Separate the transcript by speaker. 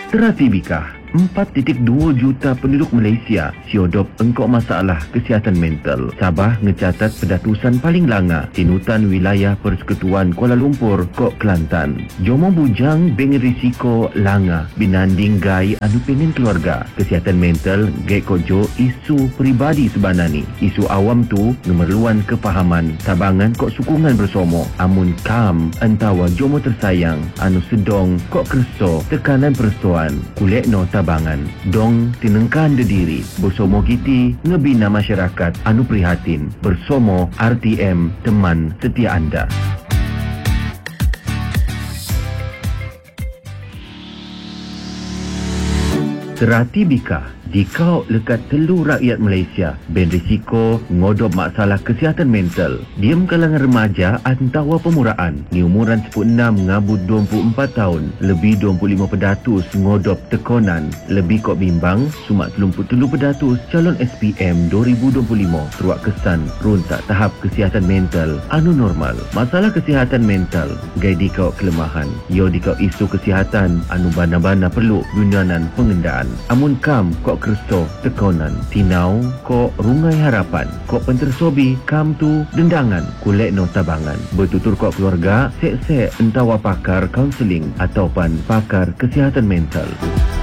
Speaker 1: Teratibikah 4.2 juta penduduk Malaysia siodop engkau masalah kesihatan mental. Sabah ngecatat pedatusan paling langa tinutan wilayah Persekutuan Kuala Lumpur, Kok Kelantan. Jomo bujang beng risiko langa binanding gai anu pengen keluarga. Kesihatan mental gai kojo isu peribadi sebanani. Isu awam tu memerluan kepahaman tabangan kok sukungan bersomo. Amun kam entawa jomo tersayang anu sedong kok kerso tekanan persoan kulek no tabangan dong tinengkan diri bersomo kiti ngebina masyarakat anu prihatin bersomo RTM teman setia anda. Teratibikah dikau lekat telu rakyat Malaysia ben risiko ngodop masalah kesihatan mental. Diem kalangan remaja antawa pemuraan ni umuran 16 ngabut 24 tahun lebih 25 pedatus ngodop tekonan lebih kok bimbang sumak 33 pedatus calon SPM 2025 teruak kesan runtak tahap kesihatan mental anu normal. Masalah kesihatan mental gai dikau kelemahan yo dikau isu kesihatan anu bana-bana perlu gunanan pengendaan. Amun kam kok kerso tekonan tinau kok rungai harapan kok pentersobi kam tu dendangan kulek no tabangan bertutur kok keluarga sek-sek entawa pakar kaunseling atau pakar kesihatan mental.